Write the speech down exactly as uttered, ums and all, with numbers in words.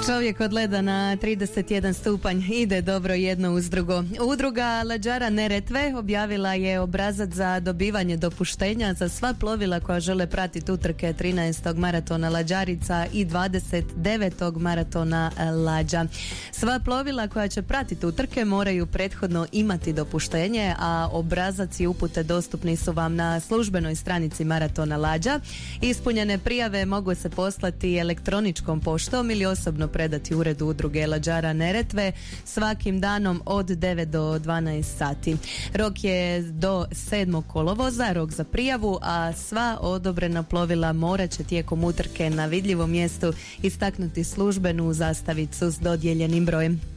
Čovjek od leda na trideset jedan stupanj ide dobro jedno uz drugo. Udruga Lađara Neretve objavila je obrazac za dobivanje dopuštenja za sva plovila koja žele pratiti utrke trinaestog maratona Lađarica i dvadeset devetog maratona Lađa. Sva plovila koja će pratiti utrke moraju prethodno imati dopuštenje, a obrazac i upute dostupni su vam na službenoj stranici maratona Lađa. Ispunjene prijave mogu se poslati elektroničkom poštom ili osobno predati uredu udruge Lađara Neretve svakim danom od devet do dvanaest sati. Rok je do sedmog kolovoza, rok za prijavu, a sva odobrena plovila morat će tijekom utrke na vidljivom mjestu istaknuti službenu zastavicu s dodijeljenim brojem.